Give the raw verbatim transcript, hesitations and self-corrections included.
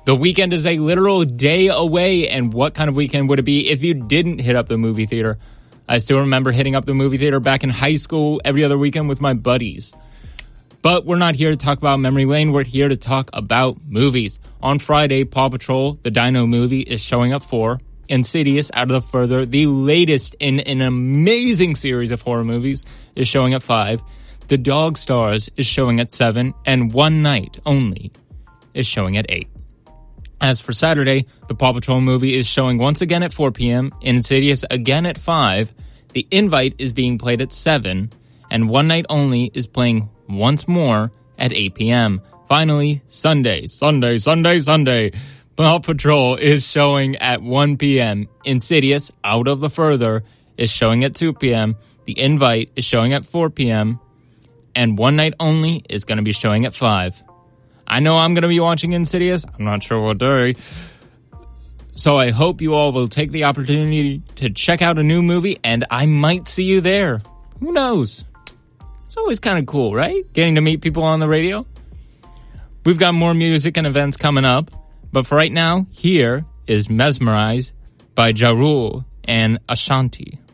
The weekend is a literal day away, and what kind of weekend would it be if you didn't hit up the movie theater? I still remember hitting up the movie theater back in high school every other weekend with my buddies. But we're not here to talk about memory lane. We're here to talk about movies. On Friday, Paw Patrol, the Dino movie, is showing at four. Insidious, Out of the Further, the latest in an amazing series of horror movies, is showing at five. The Dog Stars is showing at seven. And One Night Only is showing at eight. As for Saturday, the Paw Patrol movie is showing once again at four p.m., Insidious again at five, The Invite is being played at seven, and One Night Only is playing once more at eight p.m. Finally, Sunday, Sunday, Sunday, Sunday, Paw Patrol is showing at one p.m., Insidious, Out of the Further, is showing at two p.m., The Invite is showing at four p.m., and One Night Only is going to be showing at five. I know I'm going to be watching Insidious. I'm not sure what day. So I hope you all will take the opportunity to check out a new movie, and I might see you there. Who knows? It's always kind of cool, right? Getting to meet people on the radio. We've got more music and events coming up. But for right now, here is Mesmerize by Ja Rule and Ashanti.